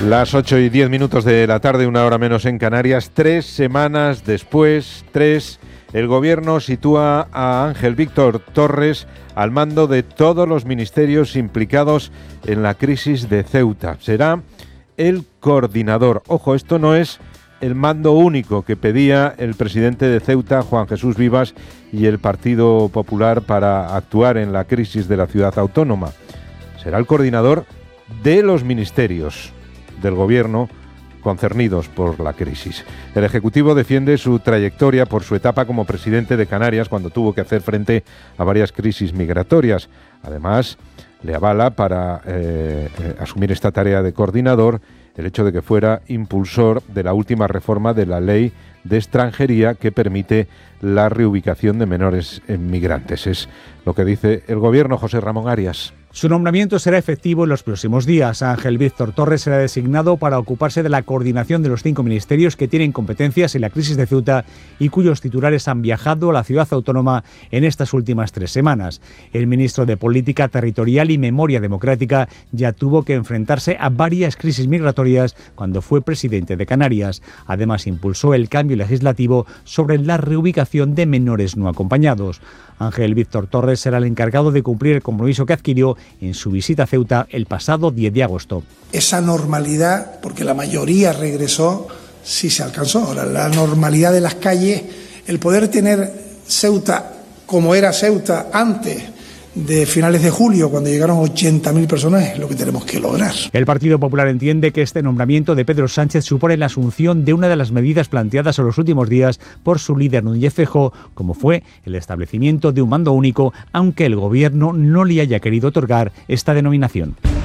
Las 8:10 de la tarde, una hora menos en Canarias. 3 semanas después, el Gobierno sitúa a Ángel Víctor Torres al mando de todos los ministerios implicados en la crisis de Ceuta. Será el coordinador. Ojo, esto no es el mando único que pedía el presidente de Ceuta, Juan Jesús Vivas, y el Partido Popular para actuar en la crisis de la ciudad autónoma. Será el coordinador de los ministerios del Gobierno concernidos por la crisis. El Ejecutivo defiende su trayectoria por su etapa como presidente de Canarias, cuando tuvo que hacer frente a varias crisis migratorias. Además, le avala para asumir esta tarea de coordinador el hecho de que fuera impulsor de la última reforma de la Ley de Extranjería que permite la reubicación de menores migrantes. Es lo que dice el Gobierno. José Ramón Arias. Su nombramiento será efectivo en los próximos días. Ángel Víctor Torres será designado para ocuparse de la coordinación de los 5 ministerios que tienen competencias en la crisis de Ceuta y cuyos titulares han viajado a la ciudad autónoma en estas últimas 3 semanas. El ministro de Política Territorial y Memoria Democrática ya tuvo que enfrentarse a varias crisis migratorias cuando fue presidente de Canarias. Además, impulsó el cambio legislativo sobre la reubicación de menores no acompañados. Ángel Víctor Torres será el encargado de cumplir el compromiso que adquirió en su visita a Ceuta el pasado 10 de agosto. Esa normalidad, porque la mayoría regresó, sí se alcanzó. Ahora, la normalidad de las calles, el poder tener Ceuta como era Ceuta antes de finales de julio, cuando llegaron 80.000 personas, es lo que tenemos que lograr. El Partido Popular entiende que este nombramiento de Pedro Sánchez supone la asunción de una de las medidas planteadas en los últimos días por su líder Núñez Feijóo, como fue el establecimiento de un mando único, aunque el Gobierno no le haya querido otorgar esta denominación.